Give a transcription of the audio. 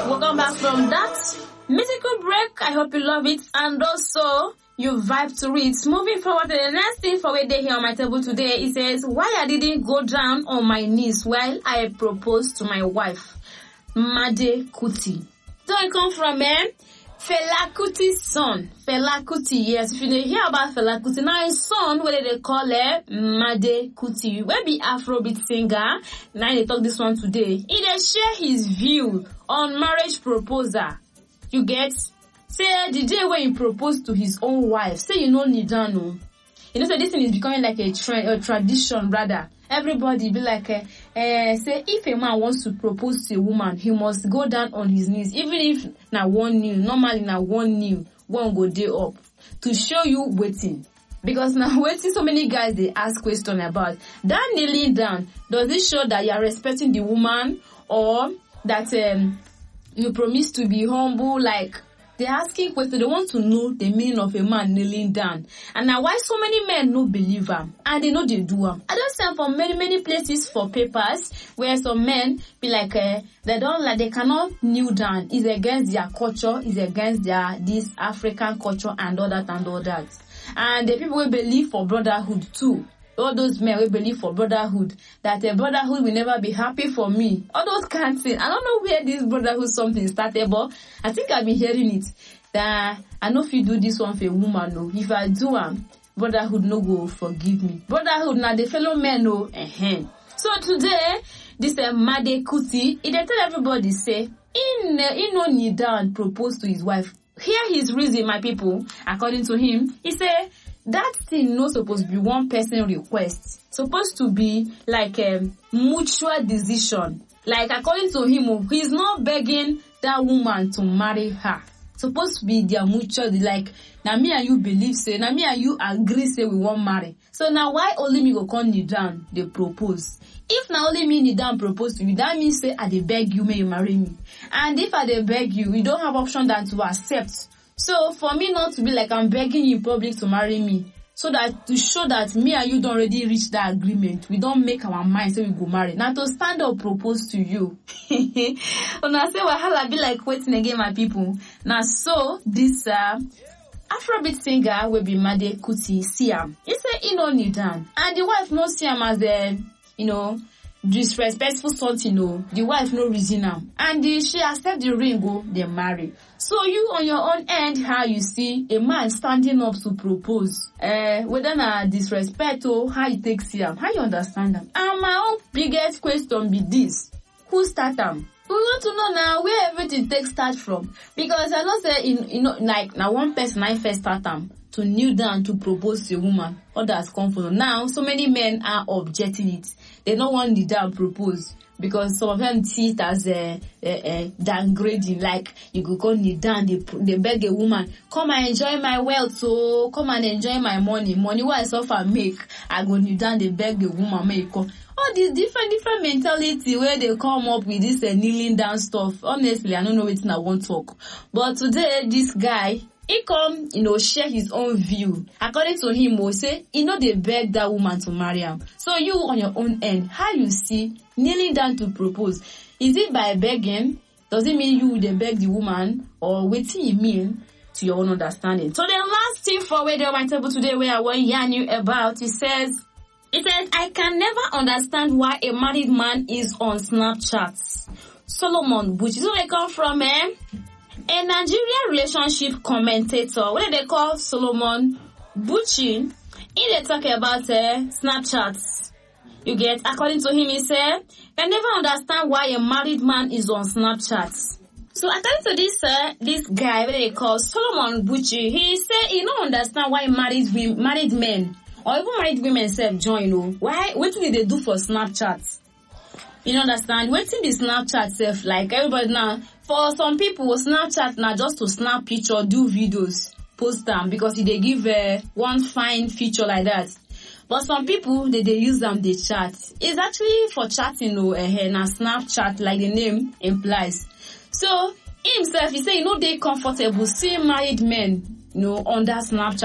Welcome back from that musical break. I hope you love it and also you vibe to it. Moving forward to the next thing for a day here on my table today, it says, why I didn't go down on my knees while I proposed to my wife, Made Kuti. Don't come from Fela Kuti's son. Fela Kuti, yes. If you don't hear about Fela Kuti, now his son, what they call Made Kuti, will be Afrobeat singer. Now they talk this one today. He dey share his view on marriage proposal. You get? Say the day when he proposed to his own wife, say you know Nidano. You know, so this thing is becoming like a tradition, rather. Everybody be like, say if a man wants to propose to a woman, he must go down on his knees. Even if na one knee, normally na one knee, one go day up. To show you waiting. Because now waiting, so many guys, they ask question about. That kneeling down, does it show that you are respecting the woman? Or that you promise to be humble, like... They're asking questions. They want to know the meaning of a man kneeling down. And now why so many men no believe them and they know they do them. I don't see from many places for papers where some men be like they don't like, they cannot kneel down. It's against their culture, it's against their this African culture and all that and all that. And the people will believe for brotherhood too. All those men will believe for brotherhood, that a brotherhood will never be happy for me. All those can't say. I don't know where this brotherhood something started, but I think I've been hearing it. That I know if you do this one for a woman, no. If I do brotherhood no go forgive me. Brotherhood now the fellow men no. So today, this Made Kuti, he tell everybody say, he no kneel down propose to his wife. Hear his reason, my people. According to him, he say, that thing no supposed to be one person request. Supposed to be like a mutual decision. Like according to him, he's not begging that woman to marry her. Supposed to be their mutual, like, now me and you believe say, now me and you agree say we won't marry. So now why only me go come kneel down, they propose? If now only me kneel down propose to you, that means say I dey beg you, may you marry me. And if I dey beg you, we don't have option than to accept. So for me not to be like I'm begging you in public to marry me, so that to show that me and you don't already reach that agreement, we don't make our mind say we go marry. Now to stand up propose to you. When I say wahala be like waiting again, my people. Now so this Afrobeat singer will be Made Kuti see him. He say he no kneel down, and the wife no see him as a disrespectful something. No, the wife no reason him, and she accept the ring, go they marry. So you on your own end, how you see a man standing up to propose, whether na disrespect or how you take see him, how you understand them? And my own biggest question be this: who start them? We want to know now where everything takes start from, because I know say like now one person I first start them to kneel down to propose to a woman. Others come from now. So many men are objecting it. They don't want kneel down propose because some of them see it as downgrading. Like you go kneel down, they beg a woman, come and enjoy my wealth, so come and enjoy my money. Money what I suffer make, I go kneel down, they beg a woman, make come. All these different mentality where they come up with this kneeling down stuff. Honestly, I don't know what I want to talk. But today, this guy, he come, share his own view. According to him, he say, they beg that woman to marry him. So you on your own end, how you see kneeling down to propose? Is it by begging? Does it mean you they beg the woman? Or what do you mean to your own understanding? So the last thing for where on my table today where I want to yarn you about, it says, I can never understand why a married man is on Snapchat. Solomon Buchi. So they come from a Nigerian relationship commentator. What they call Solomon Buchi? They talk about Snapchat. You get, according to him, he said, I never understand why a married man is on Snapchat. So according to this guy, what they call Solomon Buchi, he said he don't understand why married men or even married women self join, why? What did they do for Snapchat? You understand? Waiting the Snapchat self, like everybody now. For some people, Snapchat now just to snap picture, do videos, post them because they give one fine feature like that. But some people they use them, they chat. It's actually for chatting, na Snapchat, like the name implies. So himself, he say, they comfortable seeing married men, on that Snapchat.